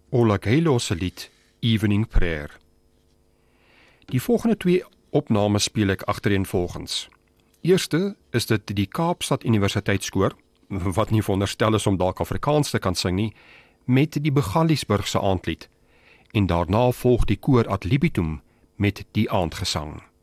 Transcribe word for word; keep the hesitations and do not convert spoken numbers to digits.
Olagelo se lied Evening Prayer. Die volgende twee opnames speel ek agtereenvolgens. Eerste is dit die Kaapstad Universiteitskoor, wat nie veronderstel is om dalk Afrikaans te kan sing nie, met die Begaliesburgse aandlied, en daarna volg die koor ad libitum met die aandgesang.